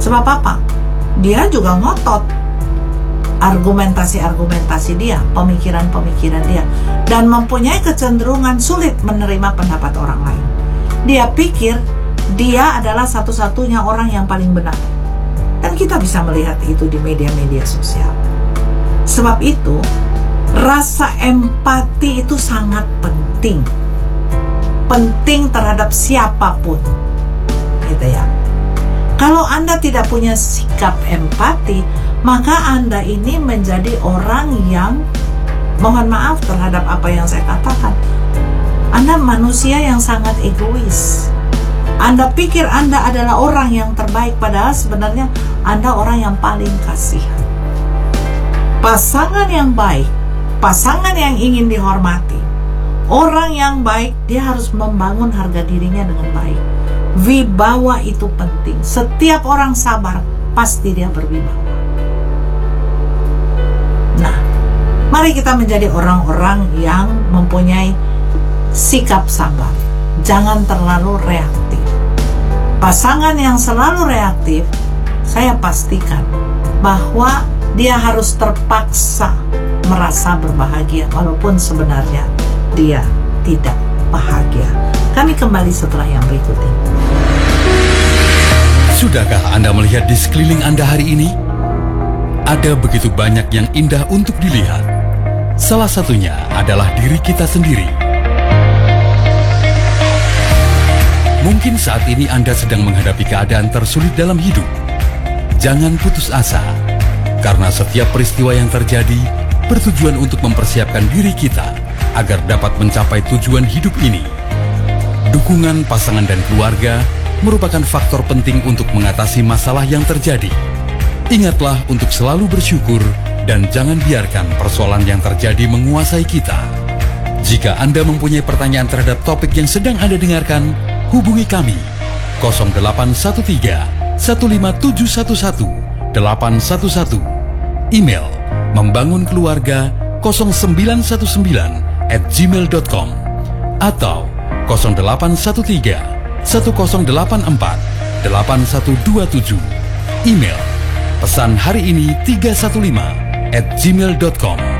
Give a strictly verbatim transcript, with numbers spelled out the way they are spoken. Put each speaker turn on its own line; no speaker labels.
Sebab apa? Dia juga ngotot argumentasi-argumentasi dia, pemikiran-pemikiran dia, dan mempunyai kecenderungan sulit menerima pendapat orang lain. Dia pikir dia adalah satu-satunya orang yang paling benar. Dan kita bisa melihat itu di media-media sosial. Sebab itu, rasa empati itu sangat penting. Penting terhadap siapapun. Gitu ya. Kalau Anda tidak punya sikap empati, maka Anda ini menjadi orang yang, mohon maaf terhadap apa yang saya katakan, Anda manusia yang sangat egois. Anda pikir Anda adalah orang yang terbaik, padahal sebenarnya Anda orang yang paling kasihan. Pasangan yang baik, pasangan yang ingin dihormati, orang yang baik, dia harus membangun harga dirinya dengan baik. Wibawa itu penting. Setiap orang sabar, pasti dia berwibawa. Nah, mari kita menjadi orang-orang yang mempunyai sikap sabar. Jangan terlalu reaktif. Pasangan yang selalu reaktif, saya pastikan bahwa dia harus terpaksa merasa berbahagia, walaupun sebenarnya dia tidak bahagia. Kami kembali setelah yang berikut ini.
Sudahkah Anda melihat di sekeliling Anda hari ini? Ada begitu banyak yang indah untuk dilihat. Salah satunya adalah diri kita sendiri. Mungkin saat ini Anda sedang menghadapi keadaan tersulit dalam hidup. Jangan putus asa, karena setiap peristiwa yang terjadi bertujuan untuk mempersiapkan diri kita agar dapat mencapai tujuan hidup ini. Dukungan pasangan dan keluarga merupakan faktor penting untuk mengatasi masalah yang terjadi. Ingatlah untuk selalu bersyukur dan jangan biarkan persoalan yang terjadi menguasai kita. Jika Anda mempunyai pertanyaan terhadap topik yang sedang Anda dengarkan, hubungi kami nol delapan satu tiga satu lima tujuh satu satu delapan satu satu. Email membangunkeluarga nol sembilan satu sembilan at gmail dot com atau nol delapan satu tiga satu nol delapan empat delapan satu dua tujuh. Email pesan hari ini tiga satu lima at gmail dot com.